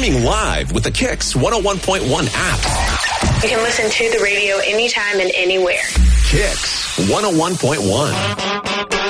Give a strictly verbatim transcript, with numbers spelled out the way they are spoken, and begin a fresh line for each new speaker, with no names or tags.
streaming live with the Kicks one oh one point one app.
You can listen to the radio anytime and anywhere.
Kicks one oh one point one.